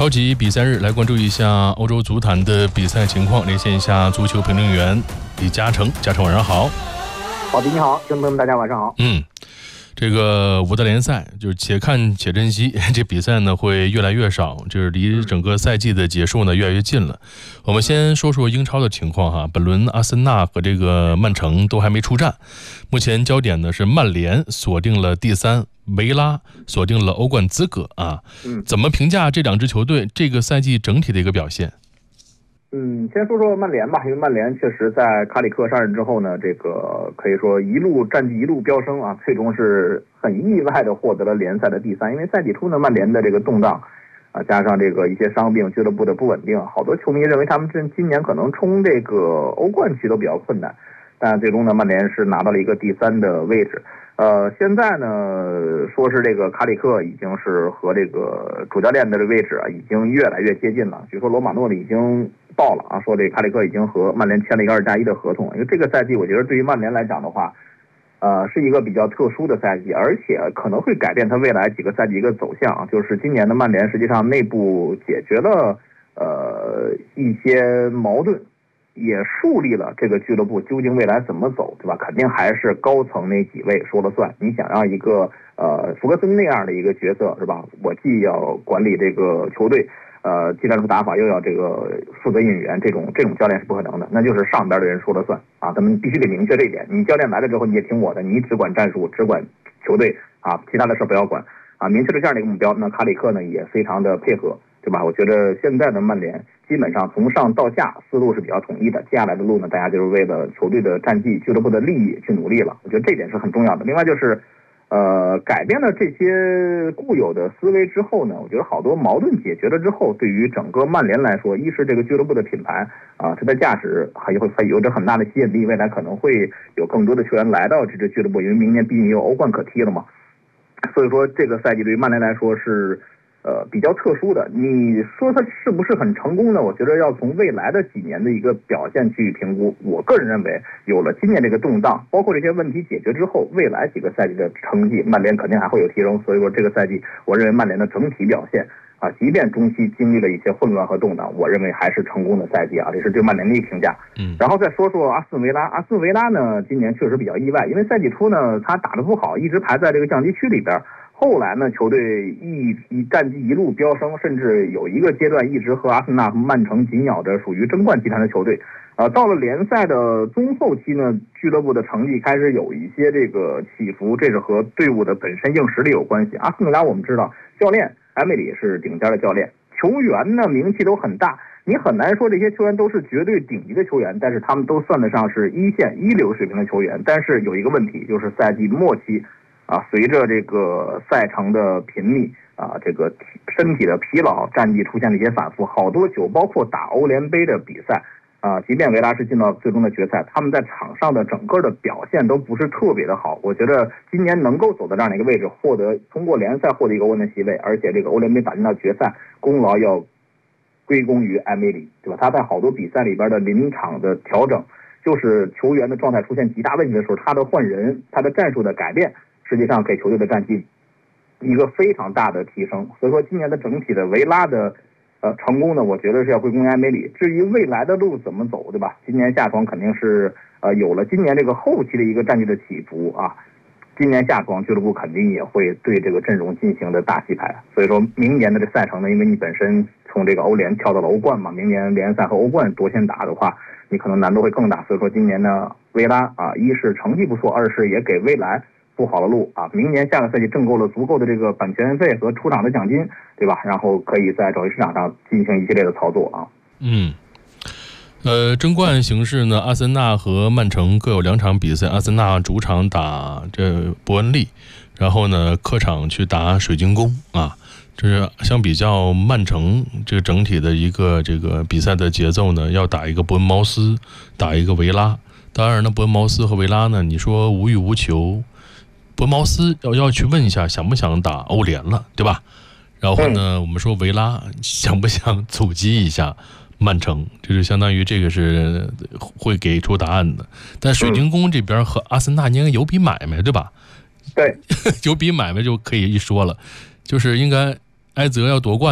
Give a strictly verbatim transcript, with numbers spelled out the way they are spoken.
超级比赛日，来关注一下欧洲足坛的比赛情况，连线一下足球评论员李嘉诚。嘉诚晚上好。 好的，你好，听众朋友们大家晚上好。 嗯，这个五大联赛就是且看且珍惜，这比赛呢会越来越少，就是离整个赛季的结束呢越来越近了。我们先说说英超的情况哈，本轮阿森纳和这个曼城都还没出战，目前焦点呢是曼联锁定了第三，维拉锁定了欧冠资格啊。 嗯， 怎么评价这两支球队这个赛季整体的一个表现？ 嗯，先说说曼联吧，因为曼联确实在卡里克上任之后呢，这个可以说一路战绩一路飙升啊，最终是很意外的获得了联赛的第三。因为赛季初呢，曼联的这个动荡啊，加上这个一些伤病，俱乐部的不稳定，好多球迷认为他们这今年可能冲这个欧冠区都比较困难，但最终呢，曼联是拿到了一个第三的位置。呃，现在呢，说是这个卡里克已经是和这个主教练的位置啊，已经越来越接近了。据说罗马诺里已经报了啊，说这卡里克已经和曼联签了一个二加一的合同。因为这个赛季，我觉得对于曼联来讲的话，呃，是一个比较特殊的赛季，而且可能会改变他未来几个赛季一个走向啊。就是今年的曼联实际上内部解决了呃一些矛盾。也树立了这个俱乐部究竟未来怎么走，对吧？肯定还是高层那几位说了算。你想让一个呃福格森那样的一个角色，是吧？我既要管理这个球队，呃技战术打法，又要这个负责引援，这种这种教练是不可能的，那就是上边的人说了算啊。咱们必须得明确这一点。你教练来了之后，你也听我的，你只管战术，只管球队啊，其他的事不要管啊。明确了这样的一个目标，那卡里克呢也非常的配合。对吧？我觉得现在的曼联基本上从上到下思路是比较统一的，接下来的路呢，大家就是为了球队的战绩、俱乐部的利益去努力了。我觉得这点是很重要的。另外就是，呃，改变了这些固有的思维之后呢，我觉得好多矛盾解决了之后，对于整个曼联来说，一是这个俱乐部的品牌啊，它的价值还会还有着很大的吸引力，未来可能会有更多的球员来到这支俱乐部，因为明年毕竟也有欧冠可踢了嘛。所以说，这个赛季对于曼联来说是。呃，比较特殊的，你说它是不是很成功呢？我觉得要从未来的几年的一个表现去评估。我个人认为，有了今年这个动荡，包括这些问题解决之后，未来几个赛季的成绩，曼联肯定还会有提升。所以说，这个赛季，我认为曼联的整体表现啊，即便中期经历了一些混乱和动荡，我认为还是成功的赛季啊，这是对曼联的一个评价。 嗯， 然后再说说阿斯顿维拉，阿斯顿维拉呢，今年确实比较意外，因为赛季初呢，他打得不好，一直排在这个降级区里边。后来呢，球队一一战绩一路飙升，甚至有一个阶段一直和阿森纳和曼城紧咬着属于争冠集团的球队。呃，到了联赛的中后期呢，俱乐部的成绩开始有一些这个起伏，这是和队伍的本身硬实力有关系。阿斯顿维拉我们知道，教练埃梅里是顶尖的教练，球员呢名气都很大，你很难说这些球员都是绝对顶级的球员，但是他们都算得上是一线一流水平的球员。但是有一个问题，就是赛季末期。啊，随着这个赛程的频密啊，这个身体的疲劳，战绩出现了一些反复，好多球，包括打欧联杯的比赛啊，即便维拉是进到最终的决赛，他们在场上的整个的表现都不是特别的好。我觉得今年能够走到这样的一个位置，获得通过联赛获得一个欧联席位，而且这个欧联杯打进到决赛，功劳要归功于埃梅里，对吧？他在好多比赛里边的临场的调整，就是球员的状态出现极大问题的时候，他的换人，他的战术的改变。实际上给球队的战绩一个非常大的提升，所以说今年的整体的维拉的呃成功呢，我觉得是要归功于埃梅里。至于未来的路怎么走，对吧？今年夏窗肯定是呃有了今年这个后期的一个战绩的起伏啊，今年夏窗俱乐部肯定也会对这个阵容进行的大洗牌。所以说明年的这赛程呢，因为你本身从这个欧联跳到了欧冠嘛，明年联赛和欧冠多线打的话，你可能难度会更大。所以说今年呢，维拉啊，一是成绩不错，二是也给未来铺好了路啊，明年下个赛季挣够了足够的这个版权费和出场的奖金，对吧？然后可以在转会市场上进行一系列的操作啊。 嗯，呃，争冠形势呢，阿森纳和曼城各有两场比赛，阿森纳主场打这伯恩利，然后呢客场去打水晶宫啊。这是相比较曼城这个整体的一个这个比赛的节奏呢，要打一个伯恩茅斯，打一个维拉。当然呢，伯恩茅斯和维拉呢，你说无欲无求。伯恩茅斯要要去问一下想不想打欧联了，对吧？然后呢，我们说维拉想不想阻击一下曼城，就是相当于这个是会给出答案的。但水晶宫这边和阿森纳应该有笔买卖，对吧？ 对， 有笔买卖就可以一说了，就是应该埃泽要夺冠。